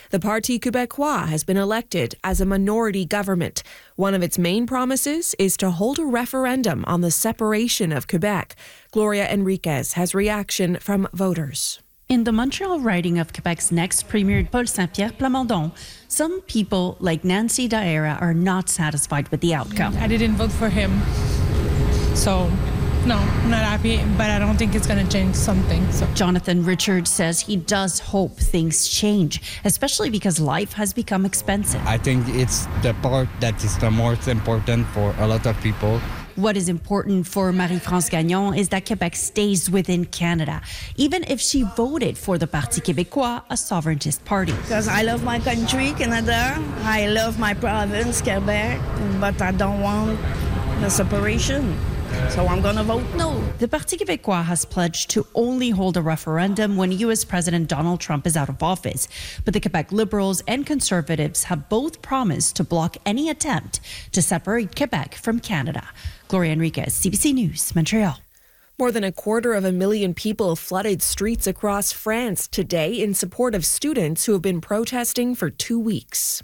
The Parti Québécois has been elected as a minority government. One of its main promises is to hold a referendum on the separation of Quebec. Gloria Enriquez has reaction from voters. In the Montreal riding of Quebec's next premier, Paul Saint-Pierre Plamondon, some people like Nancy Daera are not satisfied with the outcome. I didn't vote for him, so no, I'm not happy, but I don't think it's going to change something. So. Jonathan Richard says he does hope things change, especially because life has become expensive. I think it's the part that is the most important for a lot of people. What is important for Marie-France Gagnon is that Quebec stays within Canada, even if she voted for the Parti Québécois, a sovereigntist party. Because I love my country, Canada. I love my province, Quebec, but I don't want the separation. So I'm going to vote no. The Parti Québécois has pledged to only hold a referendum when U.S. President Donald Trump is out of office. But the Quebec Liberals and Conservatives have both promised to block any attempt to separate Quebec from Canada. Gloria Enriquez, CBC News, Montreal. More than 250,000 people flooded streets across France today in support of students who have been protesting for 2 weeks.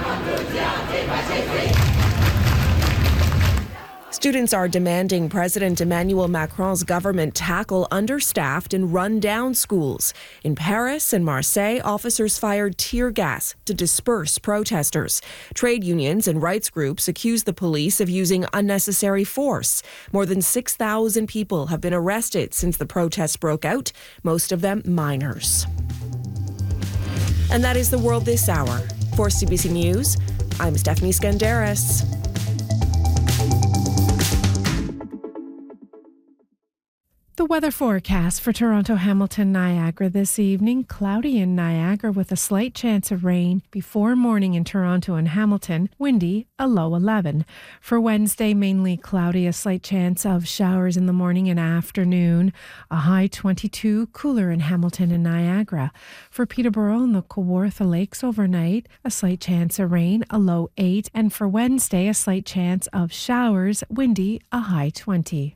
Students are demanding President Emmanuel Macron's government tackle understaffed and run-down schools. In Paris and Marseille, officers fired tear gas to disperse protesters. Trade unions and rights groups accuse the police of using unnecessary force. More than 6,000 people have been arrested since the protests broke out, most of them minors. And that is the world this hour. For CBC News, I'm Stephanie Skandaris. The weather forecast for Toronto, Hamilton, Niagara this evening. Cloudy in Niagara with a slight chance of rain before morning in Toronto and Hamilton. Windy, a low 11. For Wednesday, mainly cloudy, a slight chance of showers in the morning and afternoon. A high 22, cooler in Hamilton and Niagara. For Peterborough and the Kawartha Lakes overnight, a slight chance of rain, a low 8. And for Wednesday, a slight chance of showers, windy, a high 20.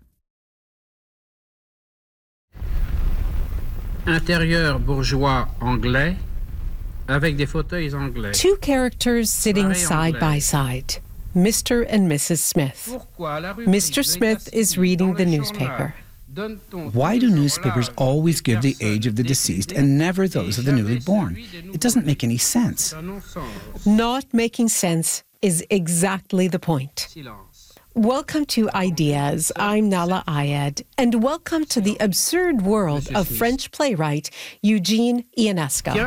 Intérieur bourgeois anglais avec des fauteuils anglais. Two characters sitting side by side, Mr. and Mrs. Smith. Mr. Smith is reading the newspaper. Why do newspapers always give the age of the deceased and never those of the newly born? It doesn't make any sense. Not making sense is exactly the point. Welcome to Ideas. I'm Nala Ayed, and welcome to the absurd world of French playwright Eugene Ionesco.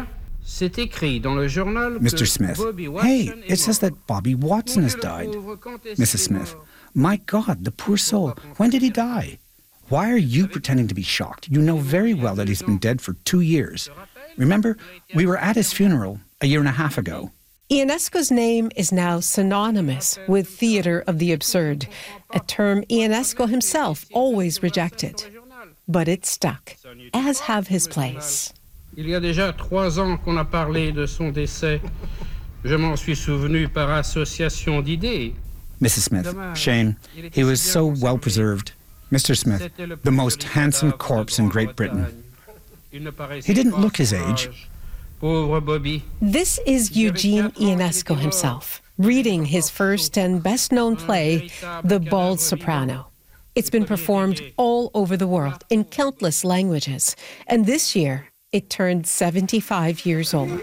Mr. Smith, hey, it says that Bobby Watson has died. Mrs. Smith, my God, the poor soul, when did he die? Why are you pretending to be shocked? You know very well that he's been dead for 2 years. Remember, we were at his funeral a year and a half ago. Ionesco's name is now synonymous with theatre of the absurd, a term Ionesco himself always rejected. But it stuck, as have his plays. Il y a déjà 3 ans qu'on a parlé de son décès. Je m'en suis souvenu par association d'idées. Mrs. Smith, shame. He was so well preserved. Mr. Smith, the most handsome corpse in Great Britain. He didn't look his age. This is Eugene Ionesco himself, reading his first and best-known play, The Bald Soprano. It's been performed all over the world in countless languages, and this year it turned 75 years old.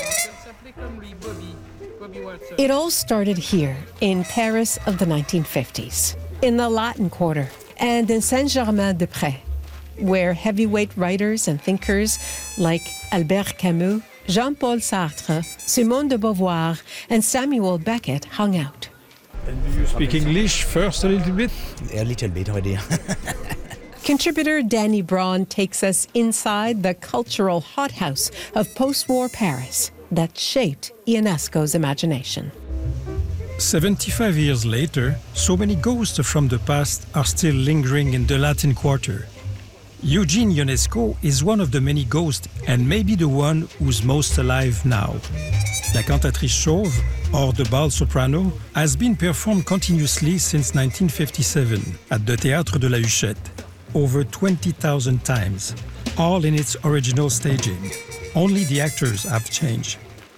It all started here in Paris of the 1950s, in the Latin Quarter, and in Saint-Germain-des-Prés, where heavyweight writers and thinkers like Albert Camus, Jean-Paul Sartre, Simone de Beauvoir, and Samuel Beckett hung out. And do you speak English first a little bit? A little bit, my dear. Contributor Danny Braun takes us inside the cultural hothouse of post-war Paris that shaped Ionesco's imagination. 75 years later, so many ghosts from the past are still lingering in the Latin Quarter. Eugene Ionesco is one of the many ghosts and maybe the one who's most alive now. La Cantatrice Chauve, or The Bald Soprano, has been performed continuously since 1957 at the Théâtre de la Huchette, over 20,000 times, all in its original staging. Only the actors have changed.